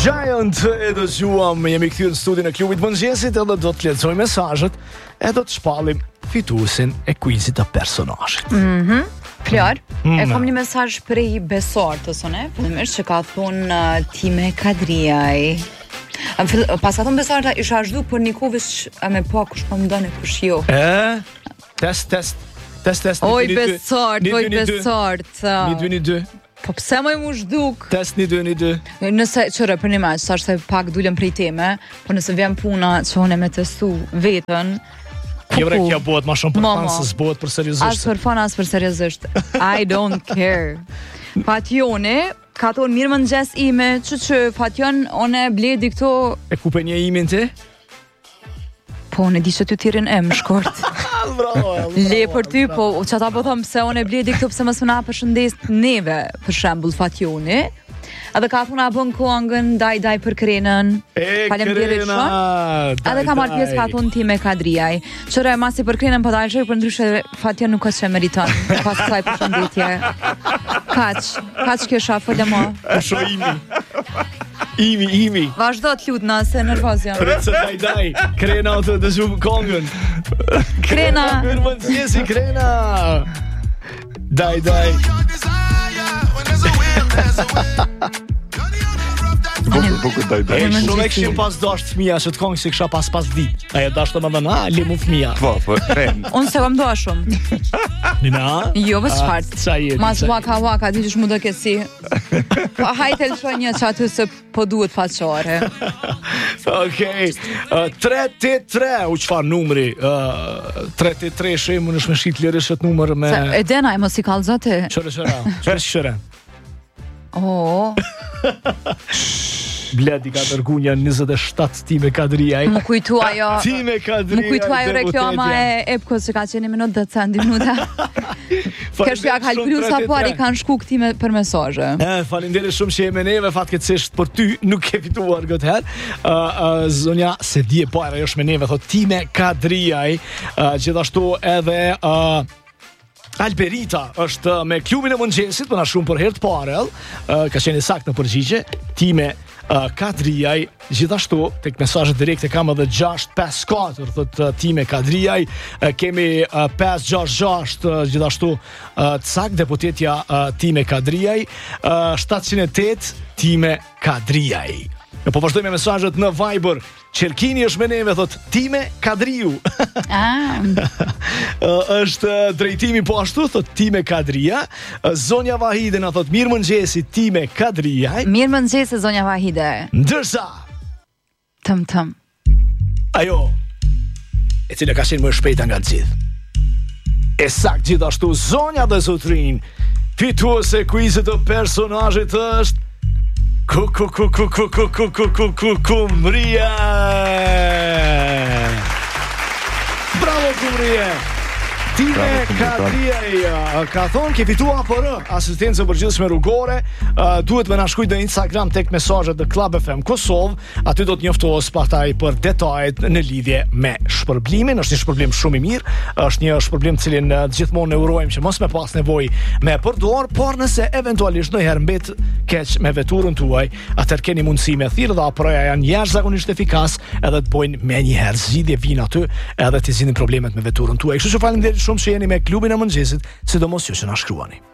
Giant e dëgjuam, jemi këthyrë në studion e klubit mëngjesit edhe do të lexoj mesazhet e do të shpallim fituesin e quizit të personazhit. Flor, e kam një mesazh prej Besartës, fillimisht që ka thonë Time Kadriaj. Pas ka thonë Besarta, isha zhdu për Nikovic me pa kush po më dënë kush jo. Test. Oj Besart. 1-2-1-2. Po pse më mu zhduk? Test 1-2-1-2. Nëse qërë për një maqë, sa është se pak dullem prej teme, po nëse vjen puna që une me testu vetën, Kjo bëhet ma shumë për fanë se s'bëhet për seriozisht. As për fanë, as për seriozisht. I don't care. Fatjoni, ka thonë mirë mëngjes ime, që Fatjon, one bledi këto... E kupe një imin ti? Po, në di që ty tirin më shkort. Bravo. Le për ty, po, që ta po thëmë pse one bledi këto, pse mësë na përshëndes neve, për shembull Fatjoni. Edhe ka thuna bën kongën, daj për Krenën. Faleminderit shumë. Edhe ka marrë pjesë ka thonë Time Kadriaj. Qëre masi për Krenën po dalëshoj, për ndryshe Fatjon nuk është që meriton. Pas kësaj përshëndetje. Kaç kesha, fole mo. Sho imi. Vazhdo të lutna, se nervoz jam. Pritse daj. Krena të dëgjum kongën. Krena. Mirëmëngjesi Krena. Daj. Bukur daj. Shumë e këshim pas dasht fëmija që të kongë si kësha pas di. Aja dasht të më dhe le mu fëmija. Po, Ren. Unë se kam doa shumë. Nina? Jo, vës shfartë. Mas waka, di që shmu do kësi. Hajte lë shoj një që aty se po duhet faqare. Okej. 383, u qëfar numri? 383 shemë në shme shqit lirë shët numër me... E dena e mos i kalë zote. Qëre. Oh. Bledi ka dërgu një 27 Time Kadriaj. Më kujtu ajo. Time Kadriaj. Më kujtu ajo reklama e Epkos që ka qenë minutë dhe të minuta. Kështë ja ka lëpru sa pari kanë shku këti për mesazhe. Faleminderit shumë që e me neve, fatkeqësisht për ty nuk ke fituar këtë herë. Zonja se dje para jo shme neve, thot Time Kadriaj, gjithashtu edhe Alberita është me klubin e mëngjesit, për na shumë për herë të parë, ka qenë saktë në përgjigje, Time Kadriaj, gjithashtu, tek mesazhet direkte kam edhe 654, thot Time Kadriaj, kemi 566 gjithashtu cak deputetja Time Kadriaj, 708 Time Kadriaj. Po vazhdojmë me mesazhet në Viber. Qerkini është me neve, thot Time Kadriu. Është drejtimi po ashtu, thot Time Kadria. Zonja Vahide na thot mirë mëngjesi Time Kadria. Mirë mëngjesi Zonja Vahide. Ndërsa Tëm ajo e cila ka qenë më shpejta nga gjithë. E sakt gjithashtu zonja dhe zotrin, fituese quizit të personazhit është Kumrie. Bravo Kumrie. Time Kadriaj ka thonë ke fitua APR, asistencë përgjithshme rrugore, duhet me na shkruaj në Instagram tek mesazhet të Club FM Kosovë, aty do të njoftohet pastaj për detajet në lidhje me shpërblimin. Është një shpërblim shumë i mirë, është një shpërblim të cilin gjithmonë ne urojmë që mos me pas nevojë me përdor, por nëse eventualisht ndonjëherë mbet keq me veturën tuaj, atëherë keni mundësi me thirrë dhe APR-ja janë jashtëzakonisht efikas edhe të bojnë menjëherë zgjidhje vin aty edhe të zgjidhin problemet me veturën tuaj. Kështu që faleminderit shumë që jeni me klubin e mëngjesit, sidomos ju që na shkruani.